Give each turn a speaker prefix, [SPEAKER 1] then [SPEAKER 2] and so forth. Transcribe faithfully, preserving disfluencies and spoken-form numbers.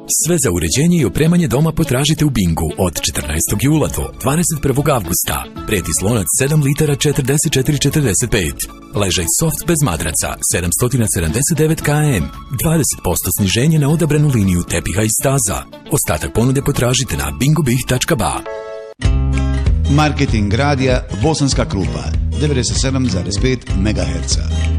[SPEAKER 1] Sve za uređenje i opremanje doma potražite u Bingu od četrnaestog jula do dvadeset prvog avgusta. Prijeti slonac sedam litara četrdeset četiri četrdeset pet. Ležaj soft bez madraca sedamsto sedamdeset devet kilograma. dvadeset posto sniženje na odabranu liniju tepiha i staza. Ostatak ponude potražite na bingobih tačka ba.
[SPEAKER 2] Marketing radija Bosanska Krupa devedeset sedam zarez pet megaherca.